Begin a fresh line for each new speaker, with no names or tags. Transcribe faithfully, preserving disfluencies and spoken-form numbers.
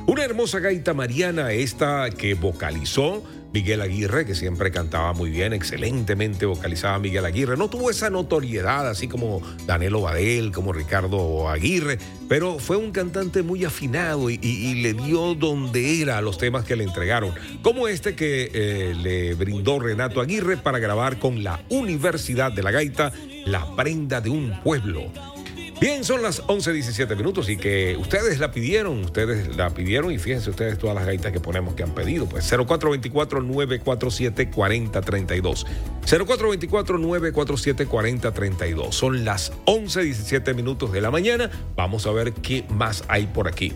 Una hermosa gaita mariana esta que vocalizó Miguel Aguirre, que siempre cantaba muy bien, excelentemente vocalizaba Miguel Aguirre. No tuvo esa notoriedad así como Danilo Badel, como Ricardo Aguirre, pero fue un cantante muy afinado y, y, y le dio donde era a los temas que le entregaron, como este que eh, le brindó Renato Aguirre para grabar con la Universidad de la Gaita, La Prenda de un Pueblo. Bien, son las once diecisiete minutos y que ustedes la pidieron, ustedes la pidieron y fíjense ustedes todas las gaitas que ponemos que han pedido, pues cero cuatro dos cuatro, nueve cuatro siete, cuatro cero tres dos, cero cuatro dos cuatro, nueve cuatro siete, cuatro cero tres dos. Son las once diecisiete minutos de la mañana, vamos a ver qué más hay por aquí.